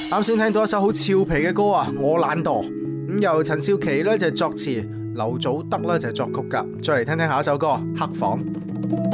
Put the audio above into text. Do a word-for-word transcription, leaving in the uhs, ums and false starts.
啱先聽到一首好俏皮嘅歌啊，我懶惰。咁由陳少琪咧就係作詞，劉祖德咧就係作曲噶。再嚟聽聽下一首歌《黑房》。